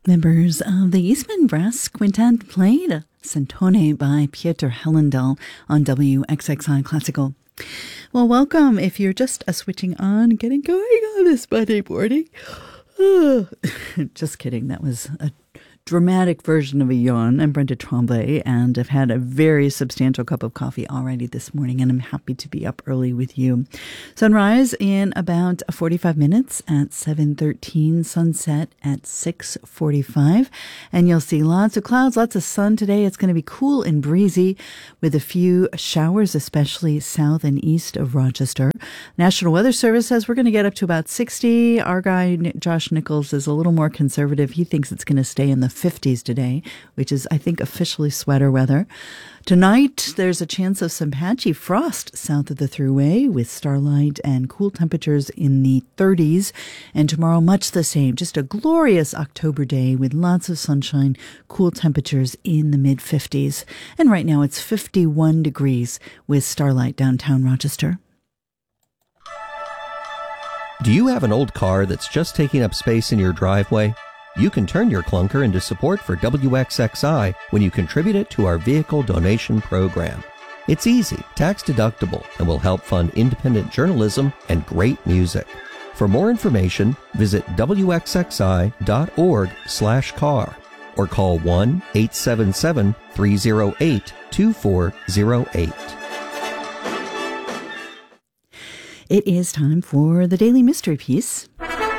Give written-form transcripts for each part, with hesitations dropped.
Members of the Eastman Brass Quintet played Santone by Pieter Hellendahl on WXXI Classical. Well, welcome if you're just switching on, getting going on this Monday morning. Just kidding. That was a dramatic version of a yawn. I'm Brenda Tremblay, and I've had a very substantial cup of coffee already this morning, and I'm happy to be up early with you. Sunrise in about 45 minutes at 7:13, sunset at 6:45, and you'll see lots of clouds, lots of sun today. It's going to be cool and breezy with a few showers, especially south and east of Rochester. National Weather Service says we're going to get up to about 60. Our guy, Josh Nichols, is a little more conservative. He thinks it's going to stay in the 50s today, which is, I think, officially sweater weather. Tonight, there's a chance of some patchy frost south of the Thruway with starlight and cool temperatures in the 30s. And tomorrow, much the same. Just a glorious October day with lots of sunshine, cool temperatures in the mid-50s. And right now, it's 51 degrees with starlight downtown Rochester. Do you have an old car that's just taking up space in your driveway? You can turn your clunker into support for WXXI when you contribute it to our vehicle donation program. It's easy, tax-deductible, and will help fund independent journalism and great music. For more information, visit wxxi.org/car or call 1-877-308-2408. It is time for the Daily Mystery Piece.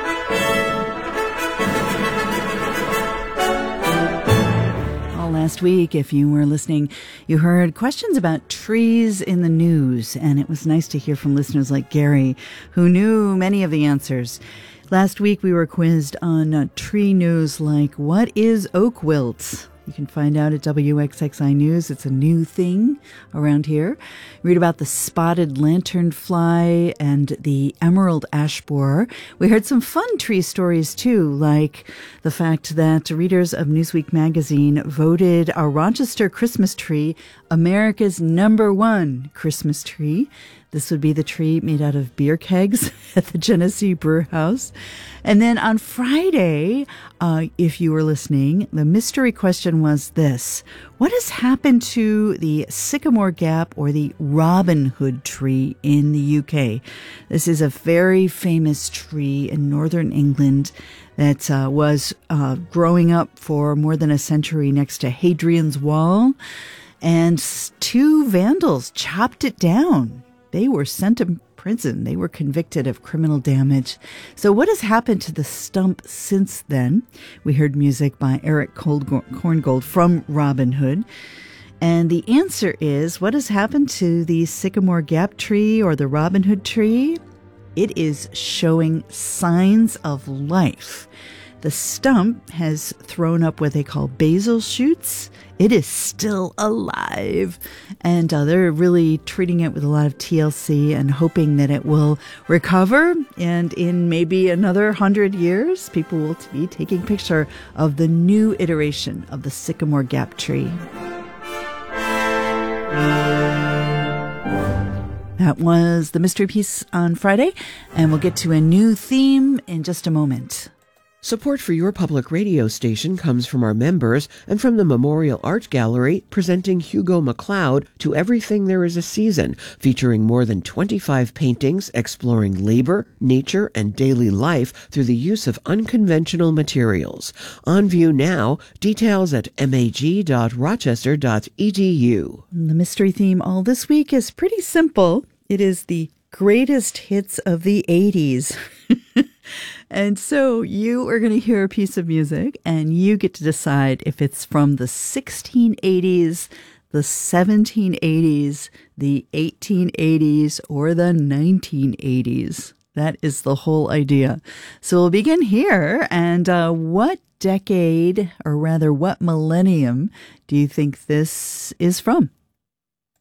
Last week, if you were listening, you heard questions about trees in the news, and it was nice to hear from listeners like Gary, who knew many of the answers. Last week, we were quizzed on tree news like, what is oak wilt? You can find out at WXXI News. It's a new thing around here. Read about the spotted lanternfly and the emerald ash borer. We heard some fun tree stories, too, like the fact that readers of Newsweek magazine voted our Rochester Christmas tree America's #1 Christmas tree. This would be the tree made out of beer kegs at the Genesee Brew House. And then on Friday, if you were listening, the mystery question was this: what has happened to the sycamore gap or the Robin Hood tree in the UK? This is a very famous tree in northern England that was growing up for more than a century next to Hadrian's Wall. And 2 vandals chopped it down. They were sent to prison. They were convicted of criminal damage. So what has happened to the stump since then? We heard music by Eric Korngold from Robin Hood. And the answer is, what has happened to the sycamore gap tree or the Robin Hood tree? It is showing signs of life. The stump has thrown up what they call basil shoots. It is still alive. And they're really treating it with a lot of TLC and hoping that it will recover. And in maybe another 100 years, people will be taking a picture of the new iteration of the sycamore gap tree. That was the mystery piece on Friday. And we'll get to a new theme in just a moment. Support for your public radio station comes from our members and from the Memorial Art Gallery, presenting Hugo MacLeod to Everything There Is a Season, featuring more than 25 paintings exploring labor, nature, and daily life through the use of unconventional materials. On view now, details at mag.rochester.edu. The mystery theme all this week is pretty simple. It is the greatest hits of the 80s. And so you are going to hear a piece of music, and you get to decide if it's from the 1680s, the 1780s, the 1880s, or the 1980s. That is the whole idea. So we'll begin here. And what decade, or rather what millennium, do you think this is from?